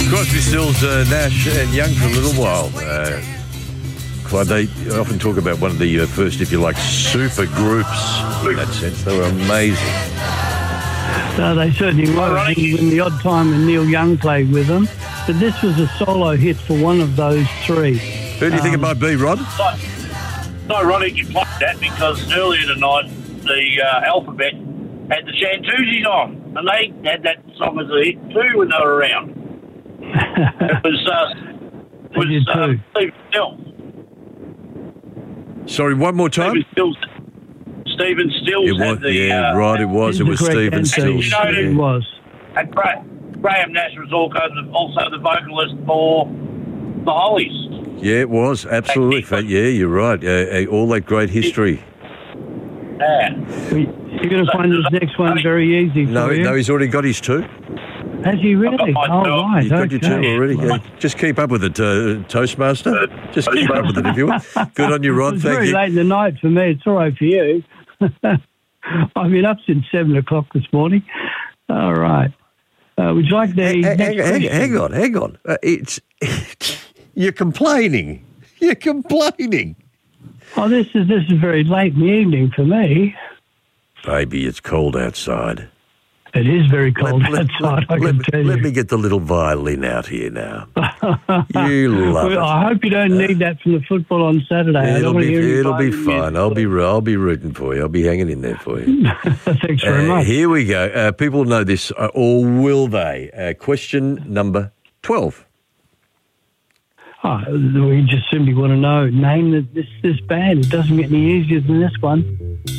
Crosby, Stills, Nash and Young for a little while. Clyde, they often talk about one of the first, if you like, super groups in that sense. They were amazing. No, they certainly were. And the odd time when Neil Young played with them. But this was a solo hit for one of those three. Who do you think it might be, Rod? It's ironic you played that because earlier tonight the Alphabet had the Shantuzis on, and they had that song as a hit too when they were around. It was Stephen Stills. Sorry, one more time? Stephen Stills. It was, right, it was. It was Stephen Stills. It was. And Graham Nash was also the vocalist for the Hollies. Yeah, it was, absolutely. Yeah, you're right. All that great history. Yeah. You're going to find this next one very easy for you. No, he's already got his two. Has he really? Oh, right. He's got your two already. Yeah. Just keep up with it, Toastmaster. Just keep up with it if you want. Good on you, Rod. Thank you. It's very late in the night for me. It's all right for you. I've been up since 7 o'clock this morning. All right. Would you like the hang on. You're complaining. Oh, this is very late in the evening for me. Baby, it's cold outside. It is very cold outside, I can tell you. Let me get the little violin out here now. You love it. I hope you don't need that from the football on Saturday. It'll be fine. I'll be rooting for you. I'll be hanging in there for you. Thanks very much. Here we go. People know this, or will they? Question number 12. We just simply want to know, name this band. It doesn't get any easier than this one.